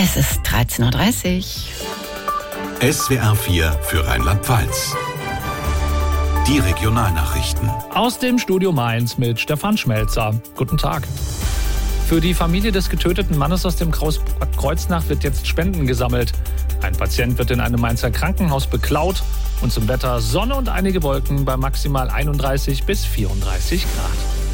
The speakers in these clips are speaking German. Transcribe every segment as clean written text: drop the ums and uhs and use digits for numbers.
Es ist 13.30 Uhr. SWR 4 für Rheinland-Pfalz. Die Regionalnachrichten. Aus dem Studio Mainz mit Stefan Schmelzer. Guten Tag. Für die Familie des getöteten Mannes aus dem Kreis Bad Kreuznach wird jetzt Spenden gesammelt. Ein Patient wird in einem Mainzer Krankenhaus beklaut. Und zum Wetter Sonne und einige Wolken bei maximal 31 bis 34 Grad.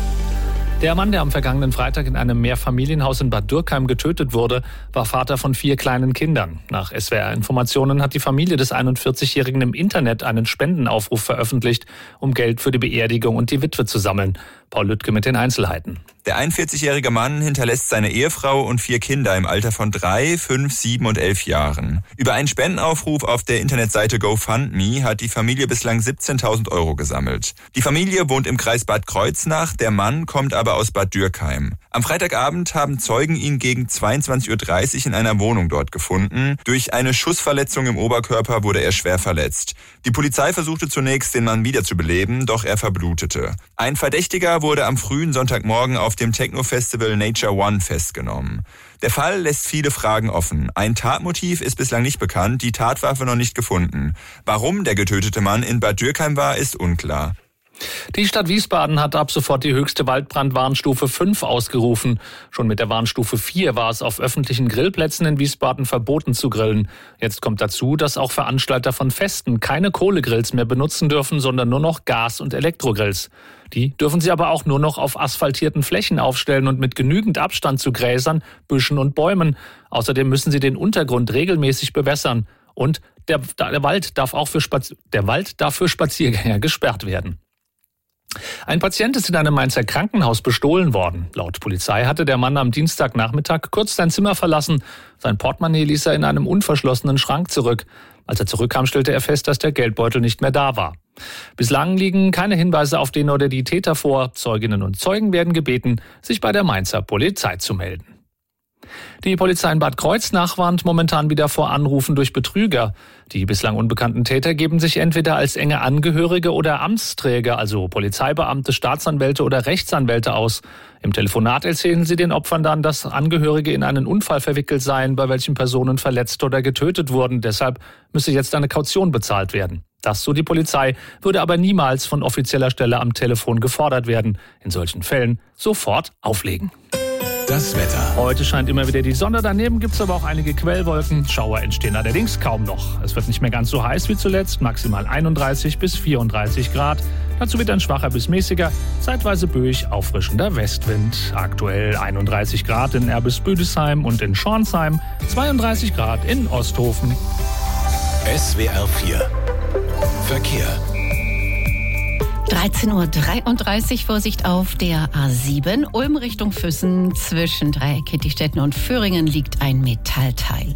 Der Mann, der am vergangenen Freitag in einem Mehrfamilienhaus in Bad Dürkheim getötet wurde, war Vater von 4 kleinen Kindern. Nach SWR-Informationen hat die Familie des 41-Jährigen im Internet einen Spendenaufruf veröffentlicht, um Geld für die Beerdigung und die Witwe zu sammeln. Paul Lüttke mit den Einzelheiten. Der 41-jährige Mann hinterlässt seine Ehefrau und 4 Kinder im Alter von 3, 5, 7 und 11 Jahren. Über einen Spendenaufruf auf der Internetseite GoFundMe hat die Familie bislang 17.000 € gesammelt. Die Familie wohnt im Kreis Bad Kreuznach, der Mann kommt aber aus Bad Dürkheim. Am Freitagabend haben Zeugen ihn gegen 22.30 Uhr in einer Wohnung dort gefunden. Durch eine Schussverletzung im Oberkörper wurde er schwer verletzt. Die Polizei versuchte zunächst, den Mann wiederzubeleben, doch er verblutete. Ein Verdächtiger wurde am frühen Sonntagmorgen auf dem Techno-Festival Nature One festgenommen. Der Fall lässt viele Fragen offen. Ein Tatmotiv ist bislang nicht bekannt, die Tatwaffe noch nicht gefunden. Warum der getötete Mann in Bad Dürkheim war, ist unklar. Die Stadt Wiesbaden hat ab sofort die höchste Waldbrandwarnstufe 5 ausgerufen. Schon mit der Warnstufe 4 war es auf öffentlichen Grillplätzen in Wiesbaden verboten zu grillen. Jetzt kommt dazu, dass auch Veranstalter von Festen keine Kohlegrills mehr benutzen dürfen, sondern nur noch Gas- und Elektrogrills. Die dürfen sie aber auch nur noch auf asphaltierten Flächen aufstellen und mit genügend Abstand zu Gräsern, Büschen und Bäumen. Außerdem müssen sie den Untergrund regelmäßig bewässern. Und der Wald darf für Spaziergänger gesperrt werden. Ein Patient ist in einem Mainzer Krankenhaus bestohlen worden. Laut Polizei hatte der Mann am Dienstagnachmittag kurz sein Zimmer verlassen. Sein Portemonnaie ließ er in einem unverschlossenen Schrank zurück. Als er zurückkam, stellte er fest, dass der Geldbeutel nicht mehr da war. Bislang liegen keine Hinweise auf den oder die Täter vor. Zeuginnen und Zeugen werden gebeten, sich bei der Mainzer Polizei zu melden. Die Polizei in Bad Kreuznach warnt momentan wieder vor Anrufen durch Betrüger. Die bislang unbekannten Täter geben sich entweder als enge Angehörige oder Amtsträger, also Polizeibeamte, Staatsanwälte oder Rechtsanwälte aus. Im Telefonat erzählen sie den Opfern dann, dass Angehörige in einen Unfall verwickelt seien, bei welchem Personen verletzt oder getötet wurden. Deshalb müsse jetzt eine Kaution bezahlt werden. Das, so die Polizei, würde aber niemals von offizieller Stelle am Telefon gefordert werden. In solchen Fällen sofort auflegen. Das Wetter. Heute scheint immer wieder die Sonne, daneben gibt es aber auch einige Quellwolken. Schauer entstehen allerdings kaum noch. Es wird nicht mehr ganz so heiß wie zuletzt, maximal 31 bis 34 Grad. Dazu wird ein schwacher bis mäßiger, zeitweise böig auffrischender Westwind. Aktuell 31 Grad in Erbis-Büdesheim und in Schornsheim, 32 Grad in Osthofen. SWR 4 Verkehr. 13.33 Uhr, Vorsicht auf der A7, Ulm Richtung Füssen. Zwischen Dreieck-Kittichstetten und Föhringen liegt ein Metallteil.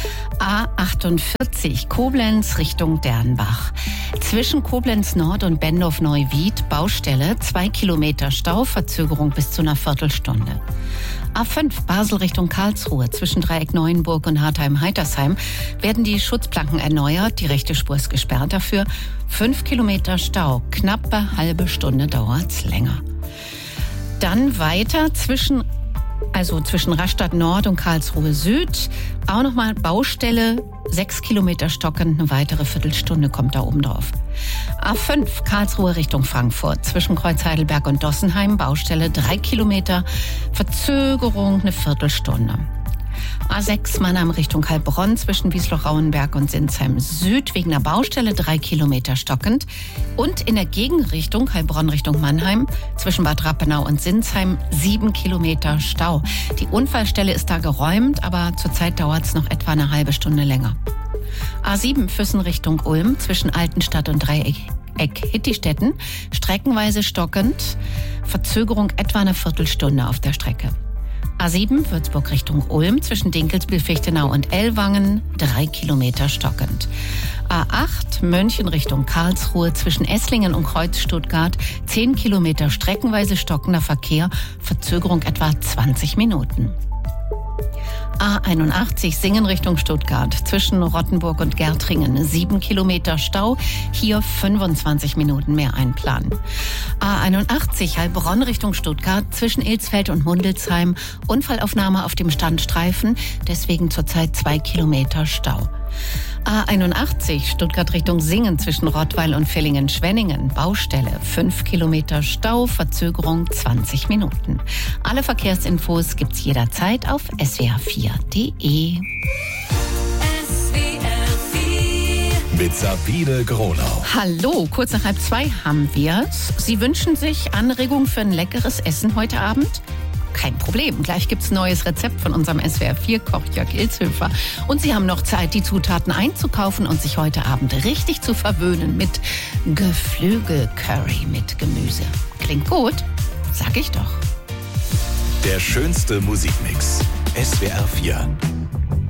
A48, Koblenz Richtung Dernbach. Zwischen Koblenz Nord und Bendorf-Neuwied, Baustelle, 2 Kilometer Stau, Verzögerung bis zu einer Viertelstunde. A5, Basel Richtung Karlsruhe. Zwischen Dreieck Neuenburg und Hartheim-Heitersheim werden die Schutzplanken erneuert. Die rechte Spur ist gesperrt dafür. 5 Kilometer Stau. Knappe halbe Stunde dauert's länger. Dann weiter zwischen Rastatt Nord und Karlsruhe Süd. Auch nochmal Baustelle, 6 Kilometer stockend, eine weitere Viertelstunde kommt da oben drauf. A5 Karlsruhe Richtung Frankfurt. Zwischen Kreuz Heidelberg und Dossenheim, Baustelle 3 Kilometer, Verzögerung eine Viertelstunde. A6 Mannheim Richtung Heilbronn, zwischen Wiesloch-Rauenberg und Sinsheim Süd wegen der Baustelle 3 Kilometer stockend. Und in der Gegenrichtung Heilbronn Richtung Mannheim, zwischen Bad Rappenau und Sinsheim 7 Kilometer Stau. Die Unfallstelle ist da geräumt, aber zurzeit dauert es noch etwa eine halbe Stunde länger. A7 Füssen Richtung Ulm, zwischen Altenstadt und Dreieck-Hittichstetten, streckenweise stockend, Verzögerung etwa eine Viertelstunde auf der Strecke. A7 Würzburg Richtung Ulm, zwischen Dinkelsbühl, Fichtenau und Ellwangen, 3 Kilometer stockend. A8 München Richtung Karlsruhe, zwischen Esslingen und Kreuz Stuttgart, 10 Kilometer streckenweise stockender Verkehr, Verzögerung etwa 20 Minuten. A81 Singen Richtung Stuttgart. Zwischen Rottenburg und Gärtringen 7 Kilometer Stau. Hier 25 Minuten mehr einplanen. A81 Heilbronn Richtung Stuttgart. Zwischen Ilsfeld und Mundelsheim. Unfallaufnahme auf dem Standstreifen. Deswegen zurzeit 2 Kilometer Stau. A81 Stuttgart Richtung Singen zwischen Rottweil und Villingen-Schwenningen. Baustelle 5 Kilometer Stau, Verzögerung 20 Minuten. Alle Verkehrsinfos gibt's jederzeit auf swr4.de. Mit Sabine Gronau. Hallo, kurz nach 1:30 haben wir's. Sie wünschen sich Anregungen für ein leckeres Essen heute Abend? Kein Problem, gleich gibt's ein neues Rezept von unserem SWR4-Koch Jörg Ilshöfer. Und Sie haben noch Zeit, die Zutaten einzukaufen und sich heute Abend richtig zu verwöhnen mit Geflügel-Curry mit Gemüse. Klingt gut? Sag ich doch. Der schönste Musikmix. SWR4.